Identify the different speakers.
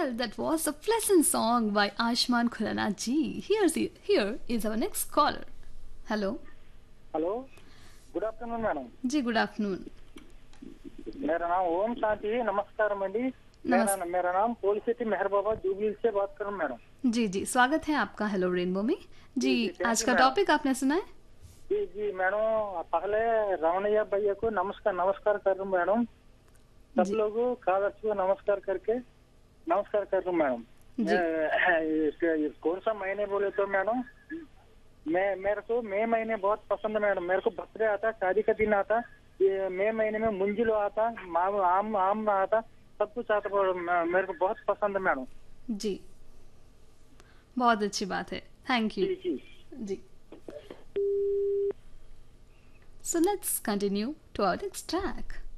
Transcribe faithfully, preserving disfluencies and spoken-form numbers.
Speaker 1: Well, that was a pleasant song by Ashman Khurana ji. Here's the, here is our next caller. Hello.
Speaker 2: Hello, good afternoon madam.
Speaker 1: Ji good afternoon.
Speaker 2: मेरा नाम ओम शांति. नमस्कार अंडी. मेरा मेरा नाम पोलिसिटी मेहर बाबा jubilee से बात कर रहा हूँ मैडम.
Speaker 1: जी जी स्वागत है आपका हेलो रेनबो में. जी,
Speaker 2: जी,
Speaker 1: आज का टॉपिक आपने सुना है?
Speaker 2: जी जी मैडम, पहले रमणैया भैया को नमस्कार नमस्कार कर रहा हूँ मैडम. सब लोग कालर्स को नमस्कार करके नमस्कार कर रहा हूँ मैडम. मैं- कौन सा महीने बोले तो मैडम, मैं मेरे को मई महीने बहुत पसंद है मैडम. मेरे को बर्थडे आता, शादी का दिन आता, ये मई महीने में मुंजिलो आता, माम आम आम आता, सब कुछ आता. मेरे को बहुत पसंद है मैडम.
Speaker 1: जी बहुत अच्छी बात है. Thank you.
Speaker 2: Ji ji.
Speaker 1: Ji. So let's continue to our next track.